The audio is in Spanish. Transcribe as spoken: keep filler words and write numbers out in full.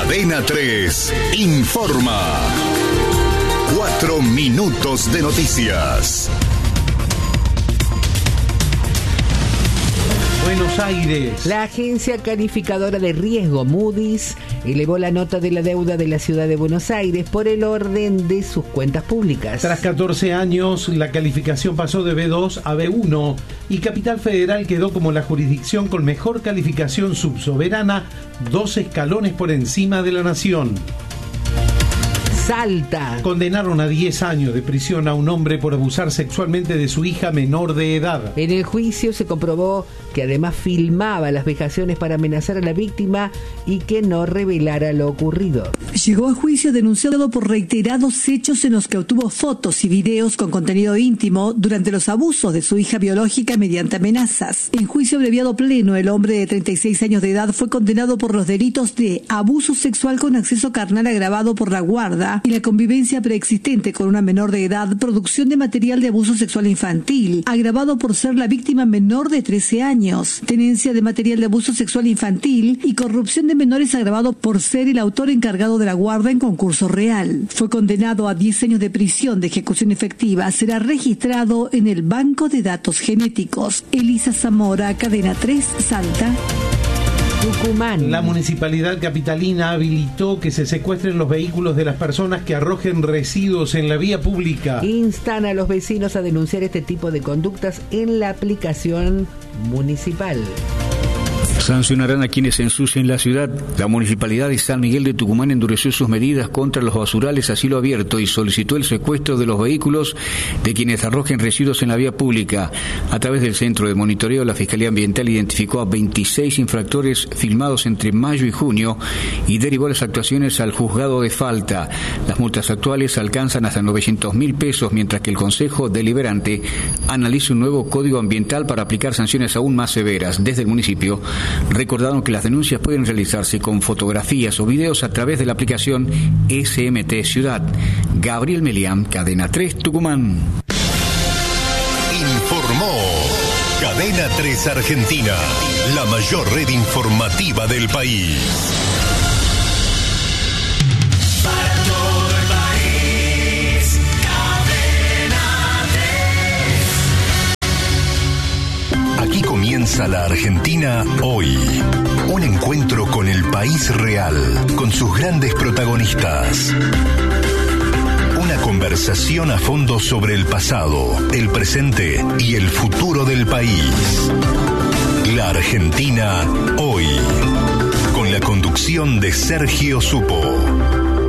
Cadena tres informa. Cuatro minutos de noticias. Buenos Aires. La agencia calificadora de riesgo Moody's elevó la nota de la deuda de la ciudad de Buenos Aires por el orden de sus cuentas públicas. Tras catorce años, la calificación pasó de B dos a B uno y Capital Federal quedó como la jurisdicción con mejor calificación subsoberana, dos escalones por encima de la nación. Salta. Condenaron a diez años de prisión a un hombre por abusar sexualmente de su hija menor de edad. En el juicio se comprobó que además filmaba las vejaciones para amenazar a la víctima y que no revelara lo ocurrido. Llegó a juicio denunciado por reiterados hechos en los que obtuvo fotos y videos con contenido íntimo durante los abusos de su hija biológica mediante amenazas. En juicio abreviado pleno, el hombre de treinta y seis años de edad fue condenado por los delitos de abuso sexual con acceso carnal agravado por la guarda y la convivencia preexistente con una menor de edad, producción de material de abuso sexual infantil, agravado por ser la víctima menor de trece años, tenencia de material de abuso sexual infantil y corrupción de menores agravado por ser el autor encargado de la guarda en concurso real. Fue condenado a diez años de prisión de ejecución efectiva. Será registrado en el Banco de Datos Genéticos. Elisa Zamora, Cadena tres, Salta. Tucumán. La municipalidad capitalina habilitó que se secuestren los vehículos de las personas que arrojen residuos en la vía pública. Instan a los vecinos a denunciar este tipo de conductas en la aplicación municipal. Sancionarán a quienes ensucien la ciudad. La Municipalidad de San Miguel de Tucumán endureció sus medidas contra los basurales a cielo abierto y solicitó el secuestro de los vehículos de quienes arrojen residuos en la vía pública. A través del Centro de Monitoreo, la Fiscalía Ambiental identificó a veintiséis infractores filmados entre mayo y junio y derivó las actuaciones al juzgado de falta. Las multas actuales alcanzan hasta novecientos mil pesos, mientras que el Consejo Deliberante analiza un nuevo código ambiental para aplicar sanciones aún más severas. Desde el municipio recordaron que las denuncias pueden realizarse con fotografías o videos a través de la aplicación S M T Ciudad. Gabriel Melián, Cadena tres, Tucumán. Informó Cadena tres Argentina, la mayor red informativa del país. Aquí comienza la Argentina hoy. Un encuentro con el país real, con sus grandes protagonistas. Una conversación a fondo sobre el pasado, el presente y el futuro del país. La Argentina hoy. Con la conducción de Sergio Supo.